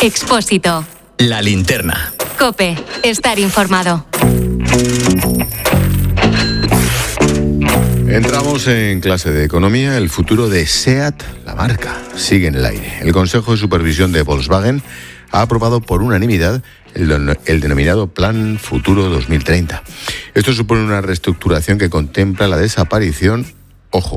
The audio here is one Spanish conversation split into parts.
Expósito. La linterna. COPE. Estar informado. Entramos en clase de economía. El futuro de SEAT, la marca, sigue en el aire. El Consejo de Supervisión de Volkswagen ha aprobado por unanimidad el denominado Plan Futuro 2030. Esto supone una reestructuración que contempla la desaparición, ojo,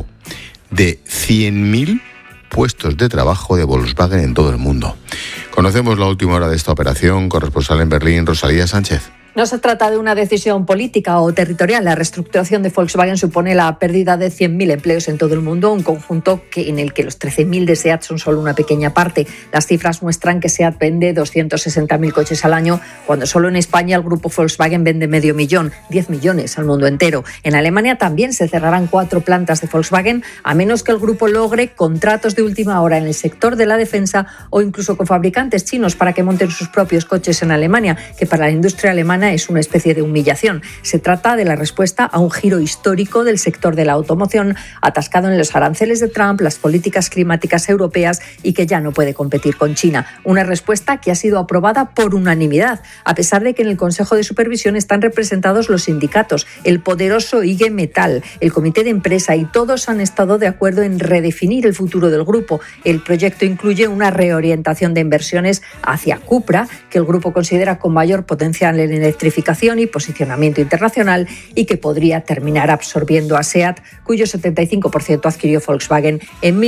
de 100.000 puestos de trabajo de Volkswagen en todo el mundo. Conocemos la última hora de esta operación. Corresponsal en Berlín, Rosalía Sánchez. No se trata de una decisión política o territorial. La reestructuración de Volkswagen supone la pérdida de 100.000 empleos en todo el mundo, un conjunto en el que los 13.000 de SEAT son solo una pequeña parte. Las cifras muestran que SEAT vende 260.000 coches al año, cuando solo en España el grupo Volkswagen vende 500.000, 10 millones al mundo entero. En Alemania también se cerrarán 4 plantas de Volkswagen, a menos que el grupo logre contratos de última hora en el sector de la defensa o incluso con fabricantes chinos para que monten sus propios coches en Alemania, que para la industria alemana es una especie de humillación. Se trata de la respuesta a un giro histórico del sector de la automoción, atascado en los aranceles de Trump, las políticas climáticas europeas y que ya no puede competir con China. Una respuesta que ha sido aprobada por unanimidad, a pesar de que en el Consejo de Supervisión están representados los sindicatos, el poderoso IG Metall, el comité de empresa, y todos han estado de acuerdo en redefinir el futuro del grupo. El proyecto incluye una reorientación de inversiones hacia Cupra, que el grupo considera con mayor potencial en electrificación y posicionamiento internacional, y que podría terminar absorbiendo a SEAT, cuyo 75% adquirió Volkswagen en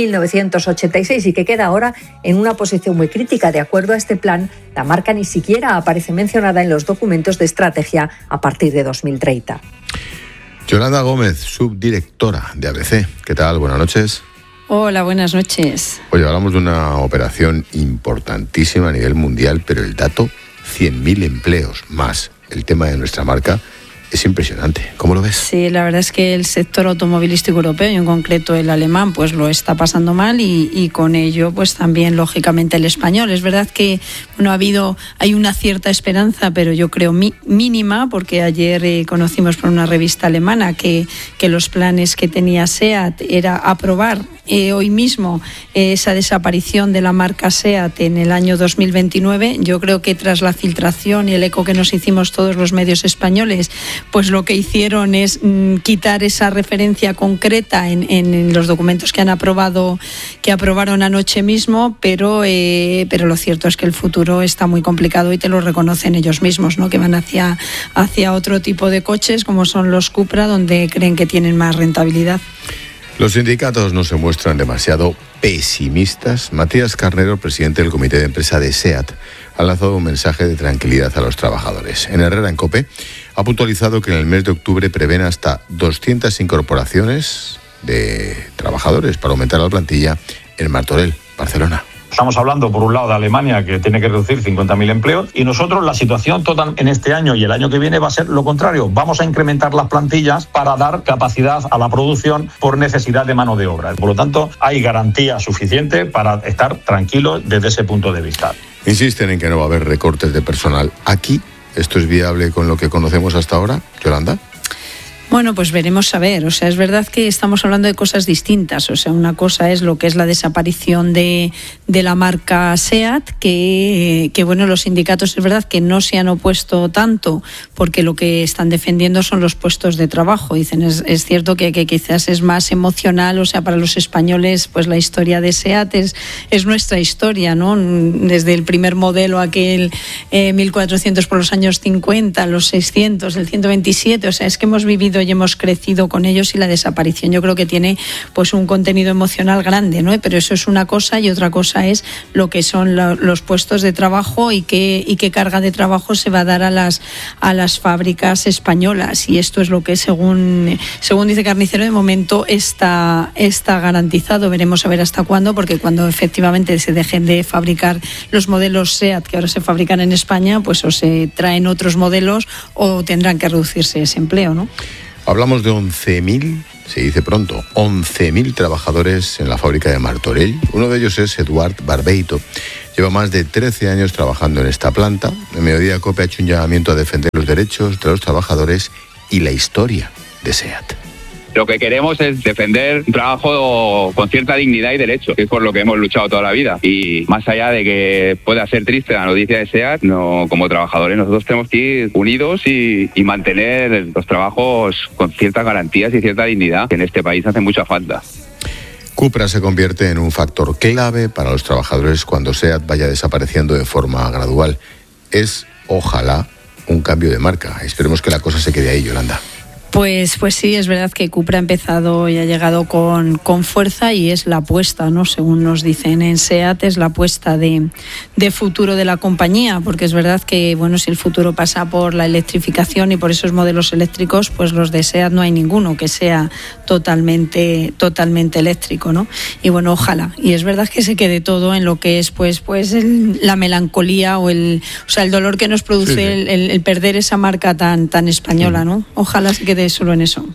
1986 y que queda ahora en una posición muy crítica. De acuerdo a este plan, la marca ni siquiera aparece mencionada en los documentos de estrategia a partir de 2030. Yolanda Gómez, subdirectora de ABC. ¿Qué tal? Buenas noches. Hola, buenas noches. Oye, hablamos de una operación importantísima a nivel mundial, pero el dato, 100.000 empleos más el tema de nuestra marca, es impresionante. ¿Cómo lo ves? Sí, la verdad es que el sector automovilístico europeo, y en concreto el alemán, pues lo está pasando mal, y con ello pues también lógicamente el español. Es verdad que hay una cierta esperanza, pero yo creo mínima, porque ayer conocimos por una revista alemana que los planes que tenía SEAT era aprobar hoy mismo esa desaparición de la marca SEAT en el año 2029. Yo creo que tras la filtración y el eco que nos hicimos todos los medios españoles, pues lo que hicieron es quitar esa referencia concreta en los documentos que aprobaron anoche mismo, pero lo cierto es que el futuro está muy complicado y te lo reconocen ellos mismos, ¿no? Que van hacia otro tipo de coches, como son los Cupra, donde creen que tienen más rentabilidad. Los sindicatos no se muestran demasiado pesimistas. Matías Carnero, presidente del comité de empresa de SEAT, ha lanzado un mensaje de tranquilidad a los trabajadores. En Herrera en COPE ha puntualizado que en el mes de octubre prevén hasta 200 incorporaciones de trabajadores para aumentar la plantilla en Martorell, Barcelona. Estamos hablando, por un lado, de Alemania, que tiene que reducir 50.000 empleos, y nosotros la situación total en este año y el año que viene va a ser lo contrario. Vamos a incrementar las plantillas para dar capacidad a la producción por necesidad de mano de obra. Por lo tanto, hay garantía suficiente para estar tranquilos desde ese punto de vista. Insisten en que no va a haber recortes de personal. ¿Aquí esto es viable con lo que conocemos hasta ahora, Yolanda? Bueno, pues veremos a ver. O sea, es verdad que estamos hablando de cosas distintas. O sea, una cosa es lo que es la desaparición de la marca SEAT, que bueno, los sindicatos es verdad que no se han opuesto tanto, porque lo que están defendiendo son los puestos de trabajo. Dicen, es cierto que quizás es más emocional, o sea, para los españoles, pues la historia de SEAT es nuestra historia, ¿no? Desde el primer modelo, aquel 1400 por los años 50, los 600, el 127, o sea, es que hemos vivido y hemos crecido con ellos, y la desaparición yo creo que tiene pues un contenido emocional grande, ¿no? Pero eso es una cosa, y otra cosa es lo que son los puestos de trabajo y qué carga de trabajo se va a dar a las fábricas españolas, y esto es lo que según dice Carnicero, de momento está garantizado. Veremos a ver hasta cuándo, porque cuando efectivamente se dejen de fabricar los modelos SEAT que ahora se fabrican en España, pues o se traen otros modelos o tendrán que reducirse ese empleo, ¿no? Hablamos de 11.000, se dice pronto, 11.000 trabajadores en la fábrica de Martorell. Uno de ellos es Eduard Barbeito. Lleva más de 13 años trabajando en esta planta. En Mediodía COPE ha hecho un llamamiento a defender los derechos de los trabajadores y la historia de SEAT. Lo que queremos es defender un trabajo con cierta dignidad y derecho, que es por lo que hemos luchado toda la vida. Y más allá de que pueda ser triste la noticia de SEAT, no, como trabajadores nosotros tenemos que ir unidos y mantener los trabajos con ciertas garantías y cierta dignidad, que en este país hace mucha falta. Cupra se convierte en un factor clave para los trabajadores cuando SEAT vaya desapareciendo de forma gradual. Es, ojalá, un cambio de marca. Esperemos que la cosa se quede ahí, Yolanda. Pues sí, es verdad que Cupra ha empezado y ha llegado con fuerza y es la apuesta, ¿no? Según nos dicen en SEAT, es la apuesta de futuro de la compañía, porque es verdad que, bueno, si el futuro pasa por la electrificación y por esos modelos eléctricos, pues los de SEAT no hay ninguno que sea totalmente eléctrico, ¿no? Y bueno, ojalá. Y es verdad que se quede todo en lo que es, pues la melancolía o el dolor que nos produce el perder esa marca tan española, ¿no? Ojalá se quede solo en eso.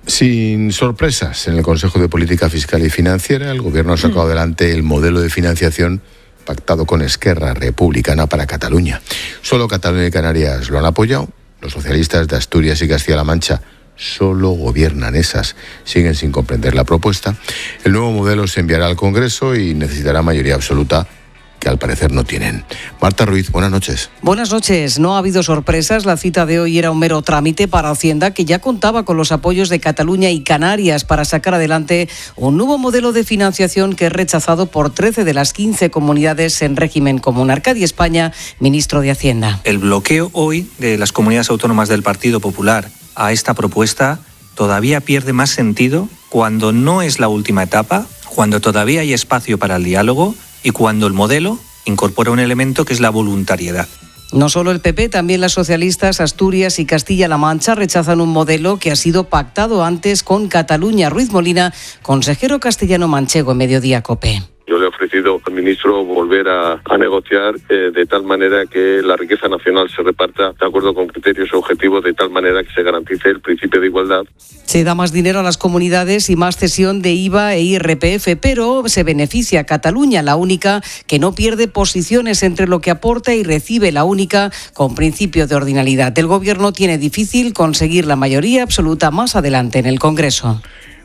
Sin sorpresas, en el Consejo de Política Fiscal y Financiera, el Gobierno ha sacado adelante el modelo de financiación pactado con Esquerra Republicana para Cataluña. Solo Cataluña y Canarias lo han apoyado. Los socialistas de Asturias y Castilla-La Mancha solo gobiernan esas. Siguen sin comprender la propuesta. El nuevo modelo se enviará al Congreso y necesitará mayoría absoluta, que al parecer no tienen. Marta Ruiz, buenas noches. Buenas noches. No ha habido sorpresas. La cita de hoy era un mero trámite para Hacienda, que ya contaba con los apoyos de Cataluña y Canarias para sacar adelante un nuevo modelo de financiación que es rechazado por 13 de las 15 comunidades en régimen común. Arcadi España, ministro de Hacienda. El bloqueo hoy de las comunidades autónomas del Partido Popular a esta propuesta todavía pierde más sentido cuando no es la última etapa, cuando todavía hay espacio para el diálogo y cuando el modelo incorpora un elemento que es la voluntariedad. No solo el PP, también las socialistas Asturias y Castilla-La Mancha rechazan un modelo que ha sido pactado antes con Cataluña. Ruiz Molina, consejero castellano-manchego en Mediodía COPE. Yo le he ofrecido al ministro volver a negociar de tal manera que la riqueza nacional se reparta de acuerdo con criterios y objetivos, de tal manera que se garantice el principio de igualdad. Se da más dinero a las comunidades y más cesión de IVA e IRPF, pero se beneficia a Cataluña, la única que no pierde posiciones entre lo que aporta y recibe, la única con principio de ordinalidad. El Gobierno tiene difícil conseguir la mayoría absoluta más adelante en el Congreso.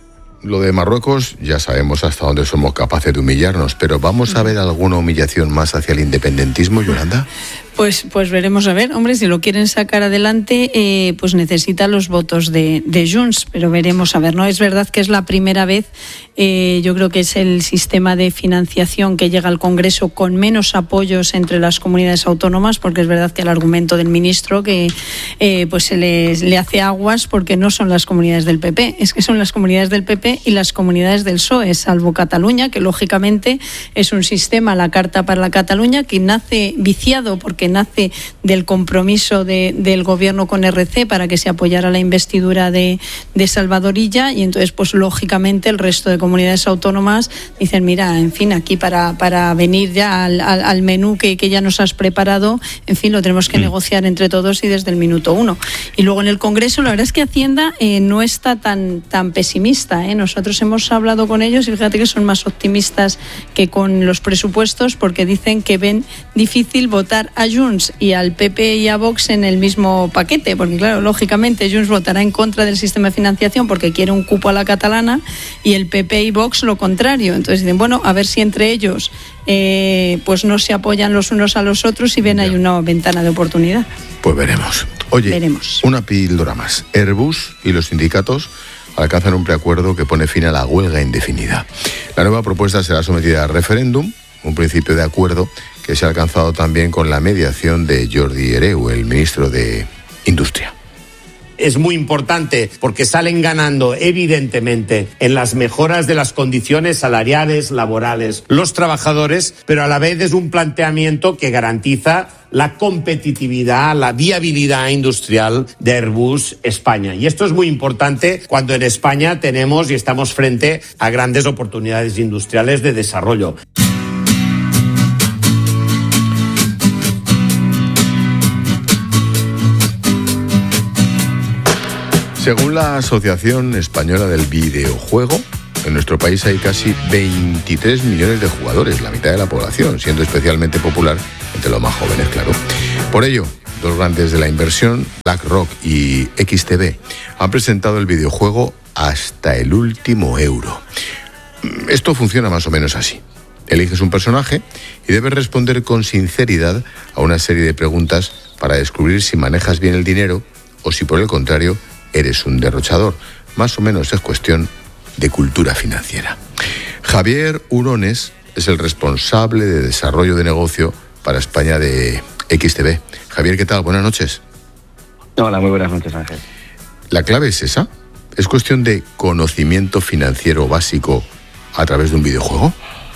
Lo de Marruecos ya sabemos hasta dónde somos capaces de humillarnos, pero ¿vamos a ver alguna humillación más hacia el independentismo, Yolanda? Pues veremos a ver. Hombre, si lo quieren sacar adelante, pues necesita los votos de Junts, pero veremos a ver. No es verdad que es la primera vez, yo creo que es el sistema de financiación que llega al Congreso con menos apoyos entre las comunidades autónomas, porque es verdad que el argumento del ministro que pues se le hace aguas porque no son las comunidades del PP, es que son las comunidades del PP y las comunidades del PSOE, salvo Cataluña, que lógicamente es un sistema, la Carta para la Cataluña, que nace viciado porque nace del compromiso del gobierno con RC para que se apoyara la investidura de Salvador Illa, y entonces pues lógicamente el resto de comunidades autónomas dicen, mira, en fin, aquí para venir ya al menú que ya nos has preparado, en fin, lo tenemos que negociar entre todos y desde el minuto uno. Y luego en el Congreso la verdad es que Hacienda no está tan pesimista, Nosotros hemos hablado con ellos y fíjate que son más optimistas que con los presupuestos, porque dicen que ven difícil votar a Junts y al PP y a Vox en el mismo paquete, porque claro, lógicamente Junts votará en contra del sistema de financiación porque quiere un cupo a la catalana y el PP y Vox lo contrario. Entonces dicen, bueno, a ver si entre ellos pues no se apoyan los unos a los otros y ven ahí una ventana de oportunidad. Pues veremos. Oye, una píldora más. Airbus y los sindicatos alcanzan un preacuerdo que pone fin a la huelga indefinida. La nueva propuesta será sometida a referéndum, un principio de acuerdo que se ha alcanzado también con la mediación de Jordi Hereu, el ministro de Industria. Es muy importante porque salen ganando evidentemente en las mejoras de las condiciones salariales, laborales, los trabajadores, pero a la vez es un planteamiento que garantiza la competitividad, la viabilidad industrial de Airbus España. Y esto es muy importante cuando en España tenemos y estamos frente a grandes oportunidades industriales de desarrollo. Según la Asociación Española del Videojuego, en nuestro país hay casi 23 millones de jugadores, la mitad de la población, siendo especialmente popular entre los más jóvenes, claro. Por ello, dos grandes de la inversión, BlackRock y XTB, han presentado el videojuego hasta el último euro. Esto funciona más o menos así. Eliges un personaje y debes responder con sinceridad a una serie de preguntas para descubrir si manejas bien el dinero o si por el contrario eres un derrochador. Más o menos es cuestión de cultura financiera. Javier Hurones es el responsable de desarrollo de negocio para España de XTB. Javier, ¿qué tal? Buenas noches. Hola, muy buenas noches, Ángel. ¿La clave es esa? ¿Es cuestión de conocimiento financiero básico a través de un videojuego?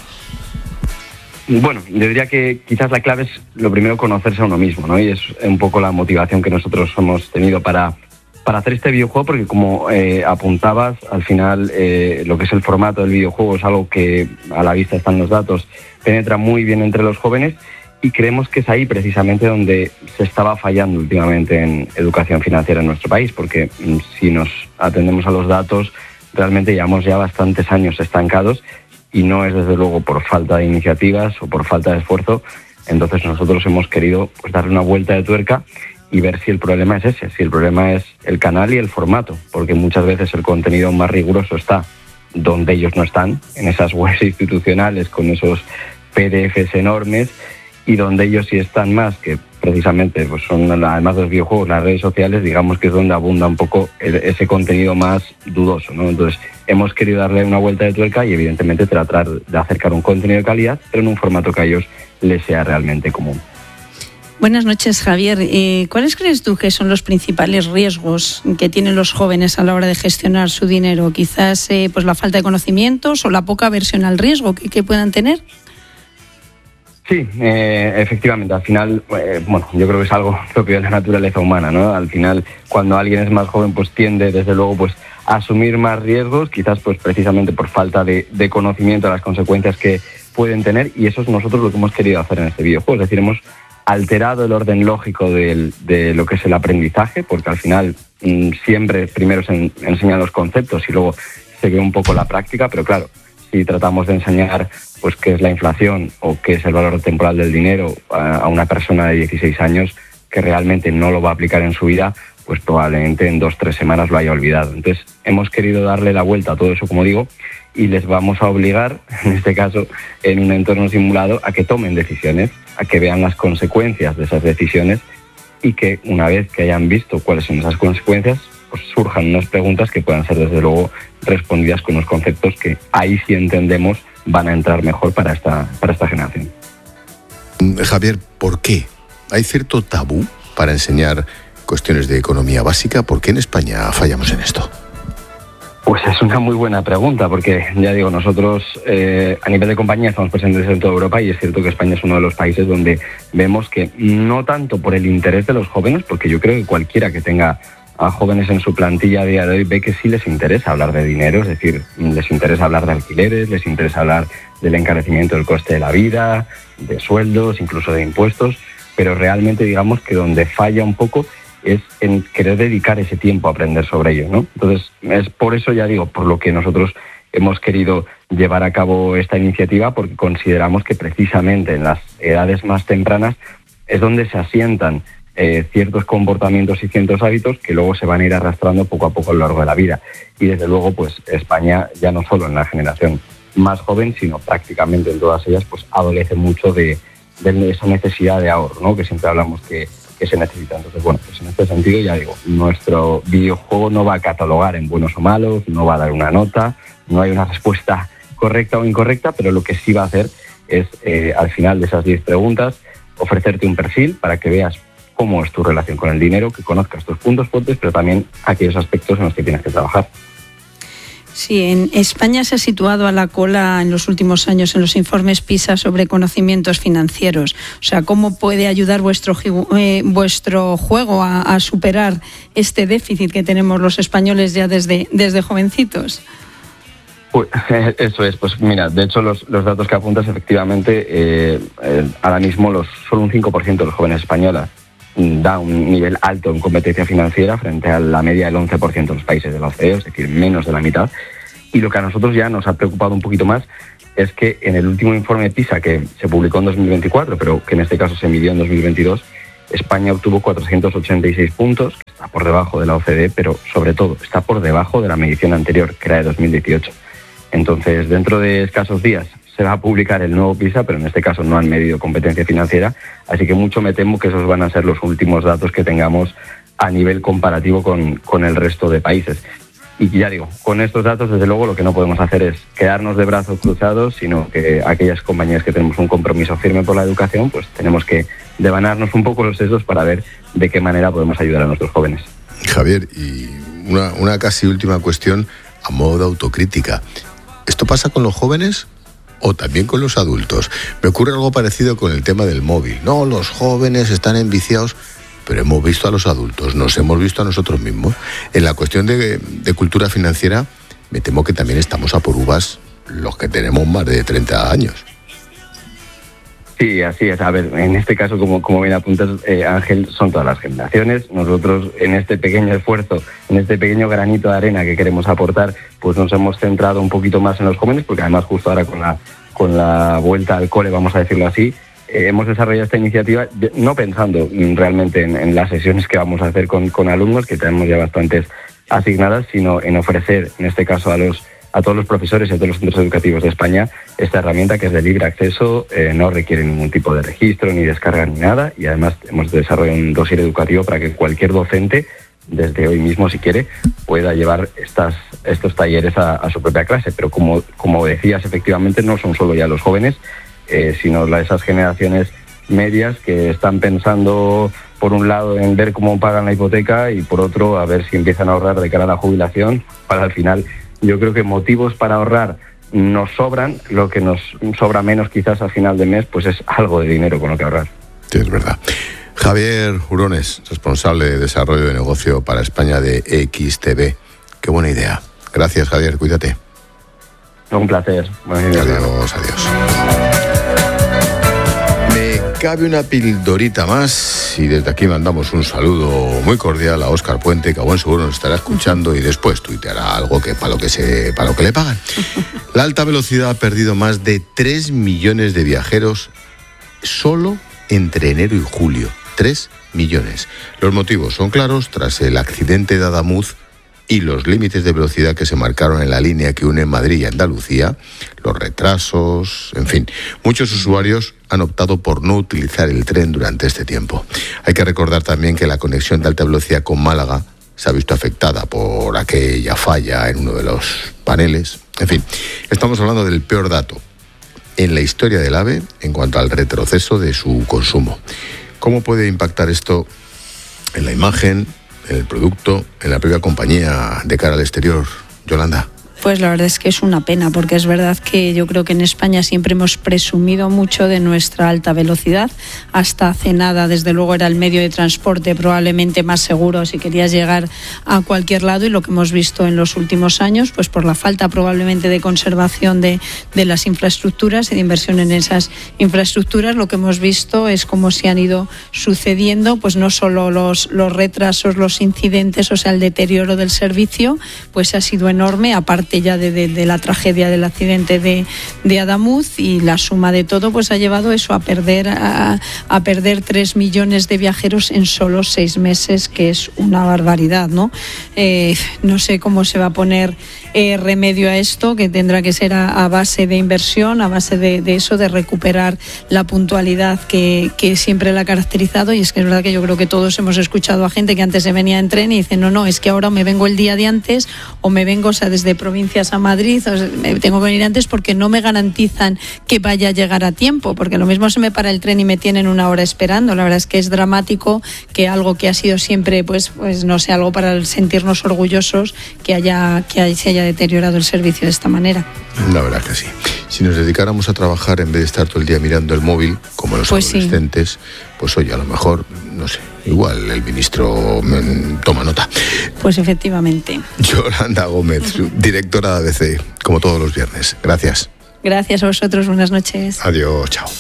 Bueno, yo diría que quizás la clave es lo primero conocerse a uno mismo, ¿no? Y es un poco la motivación que nosotros hemos tenido para hacer este videojuego, porque como apuntabas, al final lo que es el formato del videojuego es algo que a la vista están los datos, penetra muy bien entre los jóvenes y creemos que es ahí precisamente donde se estaba fallando últimamente en educación financiera en nuestro país, porque si nos atendemos a los datos, realmente llevamos ya bastantes años estancados y no es desde luego por falta de iniciativas o por falta de esfuerzo. Entonces nosotros hemos querido pues darle una vuelta de tuerca y ver si el problema es ese, si el problema es el canal y el formato, porque muchas veces el contenido más riguroso está donde ellos no están, en esas webs institucionales con esos PDFs enormes, y donde ellos sí están más, que precisamente pues son, además de los videojuegos, las redes sociales, digamos que es donde abunda un poco ese contenido más dudoso, ¿no? Entonces hemos querido darle una vuelta de tuerca y evidentemente tratar de acercar un contenido de calidad, pero en un formato que a ellos les sea realmente común. Buenas noches, Javier. ¿Cuáles crees tú que son los principales riesgos que tienen los jóvenes a la hora de gestionar su dinero? Quizás pues la falta de conocimientos o la poca aversión al riesgo que puedan tener. Sí, efectivamente, al final, bueno, yo creo que es algo propio de la naturaleza humana, ¿no? Al final, cuando alguien es más joven, pues tiende, desde luego, pues a asumir más riesgos, quizás pues precisamente por falta de conocimiento de las consecuencias que pueden tener, y eso es nosotros lo que hemos querido hacer en este videojuego. Es decir, hemos alterado el orden lógico de lo que es el aprendizaje, porque al final siempre primero se enseñan los conceptos y luego se ve un poco la práctica, pero claro, si tratamos de enseñar pues qué es la inflación o qué es el valor temporal del dinero a una persona de 16 años que realmente no lo va a aplicar en su vida, pues probablemente en 2-3 semanas lo haya olvidado. Entonces hemos querido darle la vuelta a todo eso, como digo, y les vamos a obligar, en este caso, en un entorno simulado, a que tomen decisiones, a que vean las consecuencias de esas decisiones y que una vez que hayan visto cuáles son esas consecuencias, pues surjan unas preguntas que puedan ser desde luego respondidas con unos conceptos que ahí sí entendemos van a entrar mejor para esta generación. Javier, ¿por qué? ¿Hay cierto tabú para enseñar cuestiones de economía básica? ¿Por qué en España fallamos en esto? Pues es una muy buena pregunta, porque ya digo, nosotros a nivel de compañía estamos presentes en toda Europa y es cierto que España es uno de los países donde vemos que no tanto por el interés de los jóvenes, porque yo creo que cualquiera que tenga a jóvenes en su plantilla a día de hoy ve que sí les interesa hablar de dinero, es decir, les interesa hablar de alquileres, les interesa hablar del encarecimiento del coste de la vida, de sueldos, incluso de impuestos, pero realmente digamos que donde falla un poco es en querer dedicar ese tiempo a aprender sobre ello, ¿no? Entonces es por eso, ya digo, por lo que nosotros hemos querido llevar a cabo esta iniciativa, porque consideramos que precisamente en las edades más tempranas es donde se asientan ciertos comportamientos y ciertos hábitos que luego se van a ir arrastrando poco a poco a lo largo de la vida. Y desde luego, pues España, ya no solo en la generación más joven, sino prácticamente en todas ellas, pues adolece mucho de esa necesidad de ahorro, ¿no? Que siempre hablamos que se necesita. Entonces, bueno, pues en este sentido, ya digo, nuestro videojuego no va a catalogar en buenos o malos, no va a dar una nota, no hay una respuesta correcta o incorrecta, pero lo que sí va a hacer es, al final de esas 10 preguntas, ofrecerte un perfil para que veas cómo es tu relación con el dinero, que conozcas tus puntos fuertes, pero también aquellos aspectos en los que tienes que trabajar. Sí, en España se ha situado a la cola en los últimos años en los informes PISA sobre conocimientos financieros. O sea, ¿cómo puede ayudar vuestro juego a superar este déficit que tenemos los españoles ya desde jovencitos? Pues, eso es, pues mira, de hecho los datos que apuntas efectivamente, ahora mismo solo un 5% de los jóvenes españoles da un nivel alto en competencia financiera frente a la media del 11% de los países de la OCDE, es decir, menos de la mitad. Y lo que a nosotros ya nos ha preocupado un poquito más es que en el último informe PISA, que se publicó en 2024, pero que en este caso se midió en 2022, España obtuvo 486 puntos, que está por debajo de la OCDE, pero sobre todo está por debajo de la medición anterior, que era de 2018. Entonces, dentro de escasos días se va a publicar el nuevo PISA, pero en este caso no han medido competencia financiera, así que mucho me temo que esos van a ser los últimos datos que tengamos a nivel comparativo con el resto de países. Y ya digo, con estos datos, desde luego, lo que no podemos hacer es quedarnos de brazos cruzados, sino que aquellas compañías que tenemos un compromiso firme por la educación, pues tenemos que devanarnos un poco los sesos para ver de qué manera podemos ayudar a nuestros jóvenes. Javier, y una casi última cuestión a modo de autocrítica. ¿Esto pasa con los jóvenes o también con los adultos? Me ocurre algo parecido con el tema del móvil. No, los jóvenes están enviciados, pero hemos visto a los adultos, nos hemos visto a nosotros mismos. En la cuestión de cultura financiera, me temo que también estamos a por uvas los que tenemos más de 30 años. Sí, así es. A ver, en este caso, como bien apuntas, Ángel, son todas las generaciones. Nosotros, en este pequeño esfuerzo, en este pequeño granito de arena que queremos aportar, pues nos hemos centrado un poquito más en los jóvenes, porque además justo ahora con la vuelta al cole, vamos a decirlo así, hemos desarrollado esta iniciativa no pensando realmente en las sesiones que vamos a hacer con alumnos, que tenemos ya bastantes asignadas, sino en ofrecer, en este caso, a todos los profesores y a todos los centros educativos de España esta herramienta que es de libre acceso, no requiere ningún tipo de registro ni descarga ni nada, y además hemos desarrollado un dossier educativo para que cualquier docente, desde hoy mismo si quiere, pueda llevar estos talleres a su propia clase. Pero como decías, efectivamente no son solo ya los jóvenes, sino esas generaciones medias que están pensando, por un lado, en ver cómo pagan la hipoteca y por otro, a ver si empiezan a ahorrar de cara a la jubilación, para al final, yo creo que motivos para ahorrar nos sobran. Lo que nos sobra menos quizás al final de mes, pues es algo de dinero con lo que ahorrar. Sí, es verdad. Javier Hurones, responsable de desarrollo de negocio para España de XTB. Qué buena idea. Gracias, Javier, cuídate. Un placer. Adiós. Me cabe una pildorita más y desde aquí mandamos un saludo muy cordial a Óscar Puente, que a buen seguro nos estará escuchando y después tuiteará algo que para lo que le pagan. La alta velocidad ha perdido más de 3 millones de viajeros solo entre enero y julio. 3 millones. Los motivos son claros: tras el accidente de Adamuz y los límites de velocidad que se marcaron en la línea que une Madrid y Andalucía, los retrasos, en fin, muchos usuarios han optado por no utilizar el tren durante este tiempo. Hay que recordar también que la conexión de alta velocidad con Málaga se ha visto afectada por aquella falla en uno de los paneles. En fin, estamos hablando del peor dato en la historia del AVE en cuanto al retroceso de su consumo. ¿Cómo puede impactar esto en la imagen, en el producto, en la propia compañía de cara al exterior? Yolanda. Pues la verdad es que es una pena, porque es verdad que yo creo que en España siempre hemos presumido mucho de nuestra alta velocidad. Hasta hace nada, desde luego, era el medio de transporte probablemente más seguro si querías llegar a cualquier lado, y lo que hemos visto en los últimos años, pues por la falta probablemente de conservación de las infraestructuras y de inversión en esas infraestructuras, lo que hemos visto es cómo se han ido sucediendo, pues no solo los retrasos, los incidentes, o sea, el deterioro del servicio, pues ha sido enorme, aparte ya de la tragedia del accidente de Adamuz, y la suma de todo pues ha llevado eso a perder 3 millones de viajeros en solo 6 meses, que es una barbaridad, ¿no? No sé cómo se va a poner remedio a esto, que tendrá que ser a base de inversión, a base de eso, de recuperar la puntualidad que siempre la ha caracterizado. Y es que es verdad que yo creo que todos hemos escuchado a gente que antes se venía en tren y dice no, es que ahora me vengo el día de antes, o me vengo, o sea, desde provincias a Madrid, o sea, me tengo que venir antes porque no me garantizan que vaya a llegar a tiempo, porque lo mismo se me para el tren y me tienen una hora esperando. La verdad es que es dramático que algo que ha sido siempre, pues no sé, algo para sentirnos orgullosos, que se haya deteriorado el servicio de esta manera. La verdad que sí. Si nos dedicáramos a trabajar en vez de estar todo el día mirando el móvil, como los adolescentes, sí, pues oye, a lo mejor, no sé, igual el ministro toma nota. Pues efectivamente. Yolanda Gómez, directora de ABC, como todos los viernes. Gracias. Gracias a vosotros, buenas noches. Adiós, chao.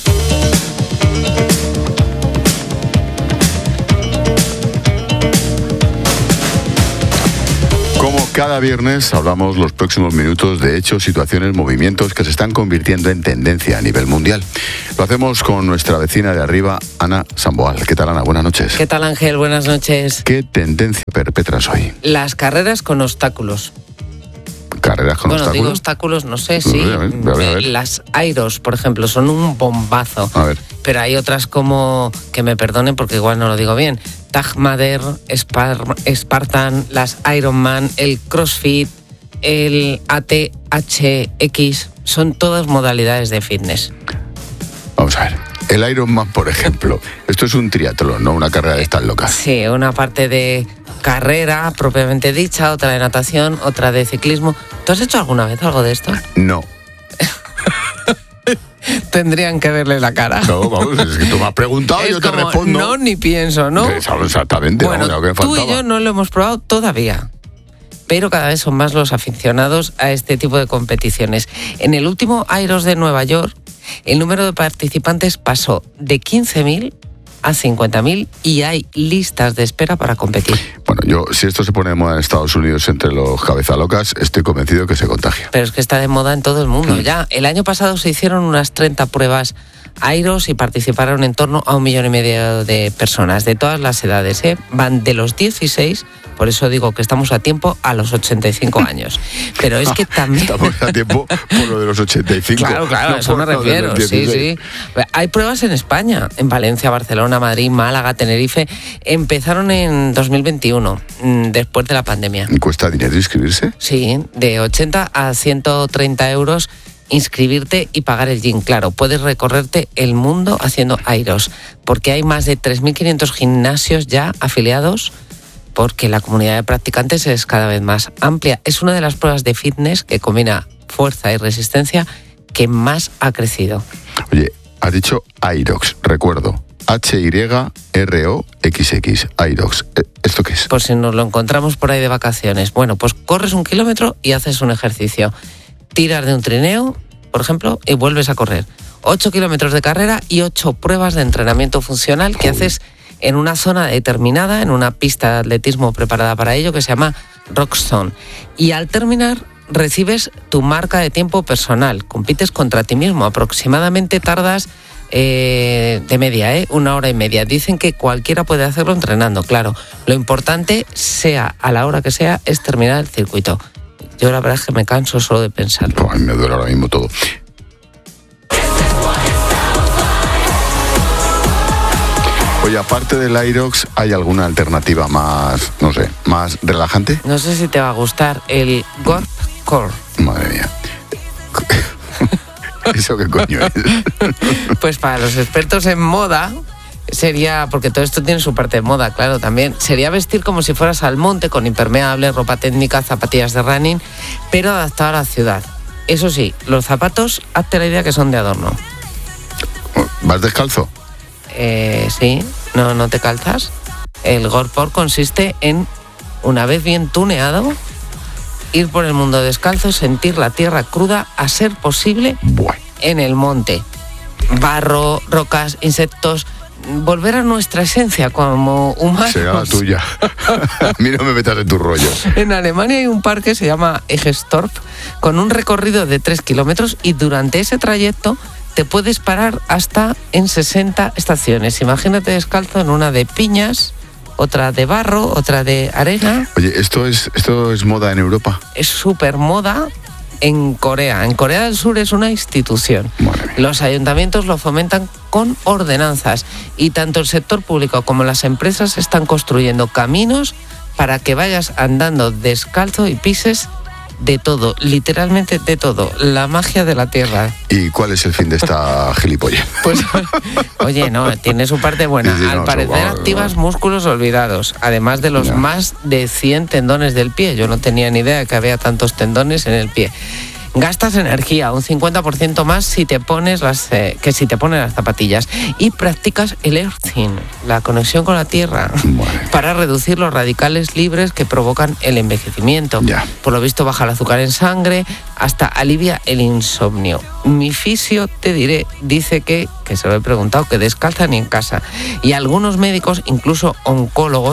Como cada viernes hablamos los próximos minutos de hechos, situaciones, movimientos que se están convirtiendo en tendencia a nivel mundial. Lo hacemos con nuestra vecina de arriba, Ana Samboal. ¿Qué tal, Ana? Buenas noches. ¿Qué tal, Ángel? Buenas noches. ¿Qué tendencia perpetras hoy? Las carreras con obstáculos. ¿Carreras con obstáculos? Digo obstáculos, no sé, sí. A ver. Las Airos, por ejemplo, son un bombazo. A ver. Pero hay otras como, que me perdonen porque igual no lo digo bien, Taj Mahal, Spartan, las Ironman, el CrossFit, el ATHX, son todas modalidades de fitness. Vamos a ver. El Ironman, por ejemplo, esto es un triatlón, no una carrera de estas locas. Sí, una parte de carrera propiamente dicha, otra de natación, otra de ciclismo. ¿Tú has hecho alguna vez algo de esto? No. Tendrían que verle la cara. No, vamos, es que tú me has preguntado y yo te respondo. No, ni pienso, ¿no? Exactamente. Bueno, lo que me tú faltaba. y yo no lo hemos probado todavía. Pero cada vez son más los aficionados a este tipo de competiciones. En el último Iros de Nueva York, el número de participantes pasó de 15.000 a 50.000 y hay listas de espera para competir. Bueno, yo, si esto se pone de moda en Estados Unidos entre los cabezalocas, estoy convencido que se contagia. Pero es que está de moda en todo el mundo ya. El año pasado se hicieron unas 30 pruebas Iros y participaron en torno a 1,5 millones de personas de todas las edades. Van de los 16, por eso digo que estamos a tiempo, a los 85 años. Pero es que también... Estamos a tiempo por lo de los 85. Claro, a eso me refiero, sí. Hay pruebas en España, en Valencia, Barcelona, Madrid, Málaga, Tenerife. Empezaron en 2021, después de la pandemia. ¿Cuesta dinero inscribirse? Sí, de 80 a 130 euros inscribirte y pagar el gym. Claro, puedes recorrerte el mundo haciendo Iros, porque hay más de 3.500 gimnasios ya afiliados, porque la comunidad de practicantes es cada vez más amplia. Es una de las pruebas de fitness que combina fuerza y resistencia que más ha crecido. Oye, has dicho Irox, recuerdo. HYROXX, Irox. ¿Esto qué es? Por si nos lo encontramos por ahí de vacaciones. Bueno, pues corres 1 kilómetro y haces un ejercicio. Tiras de un trineo, por ejemplo, y vuelves a correr. 8 kilómetros de carrera y 8 pruebas de entrenamiento funcional que haces en una zona determinada, en una pista de atletismo preparada para ello, que se llama Rockstone. Y al terminar, recibes tu marca de tiempo personal. Compites contra ti mismo. Aproximadamente tardas de media, 1 hora y media. Dicen que cualquiera puede hacerlo entrenando, claro. Lo importante, sea a la hora que sea, es terminar el circuito. Yo la verdad es que me canso solo de pensarlo. A mí me duele ahora mismo todo. Oye, aparte del Irox, ¿hay alguna alternativa más, no sé, más relajante? No sé si te va a gustar el Gorp Core. Madre mía. ¿Eso qué coño es? Pues para los expertos en moda sería, porque todo esto tiene su parte de moda, claro, también, sería vestir como si fueras al monte, con impermeable, ropa técnica, zapatillas de running, pero adaptado a la ciudad. Eso sí, los zapatos, hazte la idea que son de adorno. ¿Vas descalzo? Sí, no te calzas. El Gorpor consiste en, una vez bien tuneado, ir por el mundo descalzo, sentir la tierra cruda, a ser posible, en el monte. Barro, rocas, insectos, volver a nuestra esencia como humanos. Será la tuya. A mí no me metas en tus rollos. En Alemania hay un parque que se llama Egestorf, con un recorrido de 3 kilómetros y durante ese trayecto te puedes parar hasta en 60 estaciones. Imagínate descalzo en una de piñas, otra de barro, otra de arena. Oye, ¿esto es moda en Europa? Es súper moda en Corea. En Corea del Sur es una institución. Los ayuntamientos lo fomentan con ordenanzas y tanto el sector público como las empresas están construyendo caminos para que vayas andando descalzo y pises de todo, literalmente de todo, la magia de la tierra. ¿Y cuál es el fin de esta gilipollez? Pues, oye, no, tiene su parte buena. Sí, Al parecer activas músculos olvidados, además de los más de 100 tendones del pie. Yo no tenía ni idea de que había tantos tendones en el pie. Gastas energía, un 50% más si te pones que si te pones las zapatillas. Y practicas el earthing, la conexión con la tierra, para reducir los radicales libres que provocan el envejecimiento. Por lo visto baja el azúcar en sangre, hasta alivia el insomnio. Mi fisio, te diré, dice que se lo he preguntado, que descalza ni en casa. Y algunos médicos, incluso oncólogos,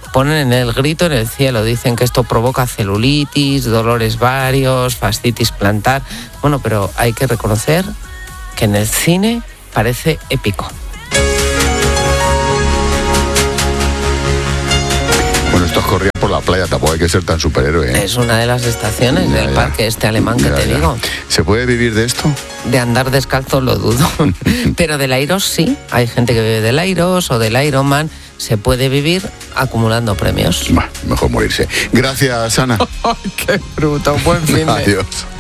ponen el grito en el cielo. Dicen que esto provoca celulitis, dolores varios, fascitis plantar. Bueno, pero hay que reconocer que en el cine parece épico. Bueno, esto es correr por la playa, tampoco hay que ser tan superhéroe, ¿eh? Es una de las estaciones del parque este alemán que te digo. ¿Se puede vivir de esto? De andar descalzo lo dudo. Pero del Airos sí. Hay gente que vive del Airos o del Ironman. Se puede vivir acumulando premios. Mejor morirse. Gracias, Ana. ¡Qué bruto! Buen fin de... Adiós.